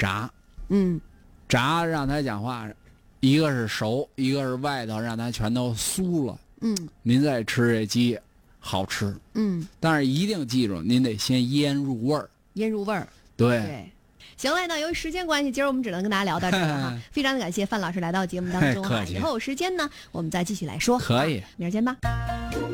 炸， 嗯， 炸让它讲话，一个是熟，一个是外头让它全都酥了。您再吃这鸡，好吃。但是一定记住，您得先腌入味儿。 腌入味儿。 对。 行了，那由于时间关系，今儿我们只能跟大家聊到这儿了哈。非常的感谢范老师来到节目当中哈，以后有时间呢，我们再继续来说。 可以， 明儿见吧。